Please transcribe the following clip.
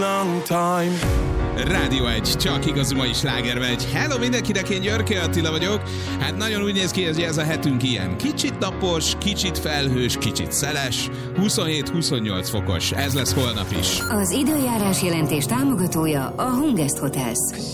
Rádió 1, csak igazi mai slágermegy. Hello mindenkinek, én Györke Attila vagyok. Hát nagyon úgy néz ki, hogy ez a hetünk ilyen. Kicsit napos, kicsit felhős, kicsit szeles. 27-28 fokos. Ez lesz holnap is. Az időjárás jelentés támogatója a Hungest Hotels.